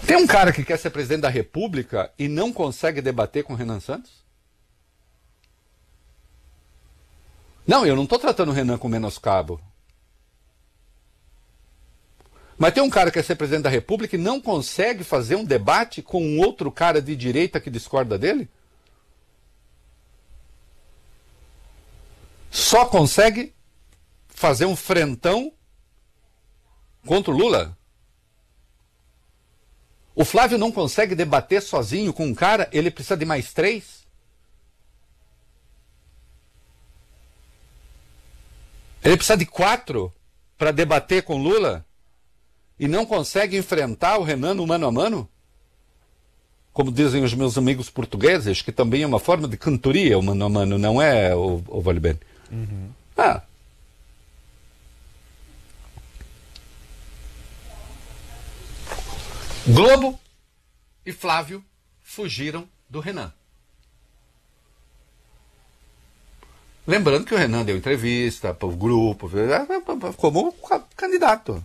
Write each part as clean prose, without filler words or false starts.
Tem um cara que quer ser presidente da República e não consegue debater com o Renan Santos? Não, eu não estou tratando o Renan com menoscabo. Mas tem um cara que quer ser presidente da República e não consegue fazer um debate com um outro cara de direita que discorda dele? Só consegue fazer um frentão contra o Lula? O Flávio não consegue debater sozinho com um cara, ele precisa de mais 3? Ele precisa de 4 para debater com Lula? E não consegue enfrentar o Renan no mano a mano? Como dizem os meus amigos portugueses, que também é uma forma de cantoria o mano a mano, não é, o Valibene? Uhum. Ah. Globo e Flávio fugiram do Renan. Lembrando que o Renan deu entrevista para o grupo, como candidato.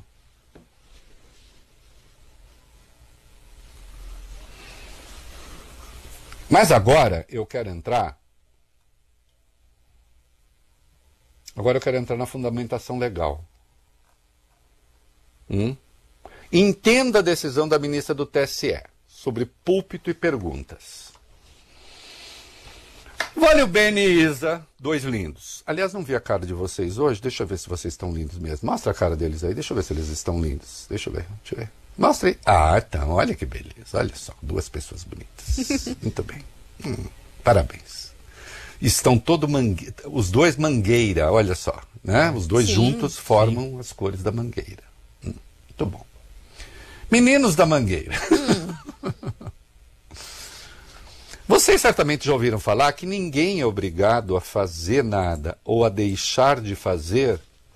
Mas agora eu quero entrar. Agora eu quero entrar na fundamentação legal. Entenda a decisão da ministra do TSE sobre púlpito e perguntas. Valibene e Isa, 2 lindos. Aliás, não vi a cara de vocês hoje. Deixa eu ver se vocês estão lindos mesmo. Mostra a cara deles aí. Deixa eu ver se eles estão lindos. Deixa eu ver. Mostra aí. Ah, então, olha que beleza. Olha só, 2 pessoas bonitas. Muito bem. Parabéns. Estão os 2 mangueira, olha só. Né? Os 2 juntos formam as cores da mangueira. Muito bom. Meninos da mangueira. Vocês certamente já ouviram falar que ninguém é obrigado a fazer nada ou a deixar de fazer,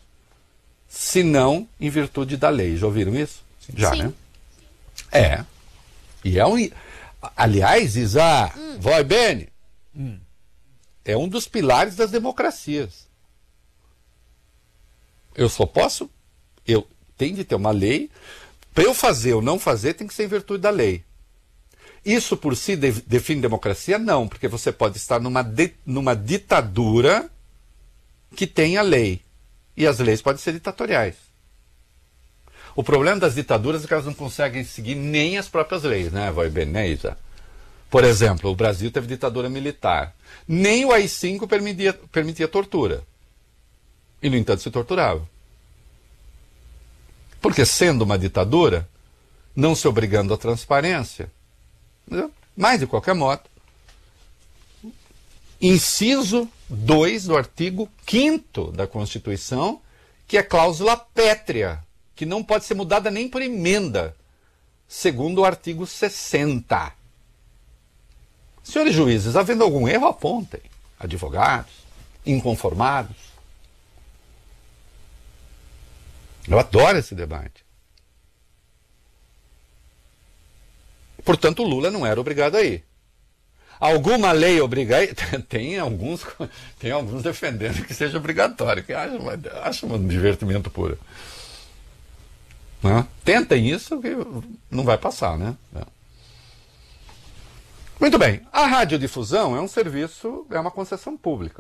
senão em virtude da lei. Já ouviram isso? Já, Sim. né? É. E é um... Aliás, Isa, Valibene, é um dos pilares das democracias. Eu só posso... Tem de ter uma lei. Para eu fazer ou não fazer, tem que ser em virtude da lei. Isso por si define democracia? Não, porque você pode estar numa ditadura que tem a lei. E as leis podem ser ditatoriais. O problema das ditaduras é que elas não conseguem seguir nem as próprias leis, né, Valibene, né, Isa? Por exemplo, o Brasil teve ditadura militar. Nem o AI-5 permitia tortura. E, no entanto, se torturava. Porque, sendo uma ditadura, não se obrigando à transparência, mas, de qualquer modo, inciso 2 do artigo 5º da Constituição, que é cláusula pétrea, que não pode ser mudada nem por emenda, segundo o artigo 60. Senhores juízes, havendo algum erro, apontem. Advogados, inconformados. Eu adoro esse debate. Portanto, o Lula não era obrigado a ir. Alguma lei obriga a ir? Tem alguns defendendo que seja obrigatório, que acho um divertimento puro. Né? Tentem isso que não vai passar, né? Muito bem. A radiodifusão é um serviço, é uma concessão pública.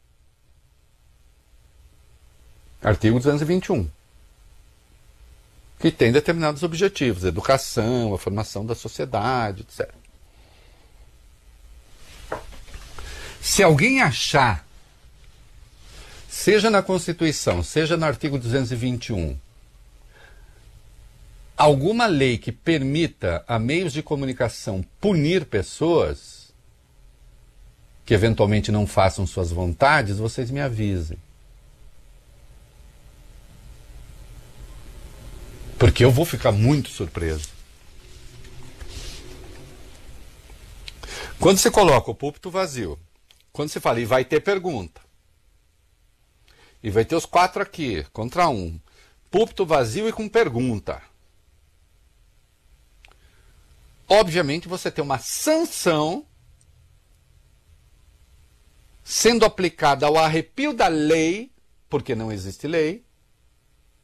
Artigo 221. Que tem determinados objetivos, a educação, a formação da sociedade, etc. Se alguém achar, seja na Constituição, seja no artigo 221, alguma lei que permita a meios de comunicação punir pessoas que eventualmente não façam suas vontades, vocês me avisem. Porque eu vou ficar muito surpreso. Quando você coloca o púlpito vazio, quando você fala, e vai ter pergunta, e vai ter os 4 aqui, contra 1, púlpito vazio e com pergunta, obviamente você tem uma sanção sendo aplicada ao arrepio da lei, porque não existe lei,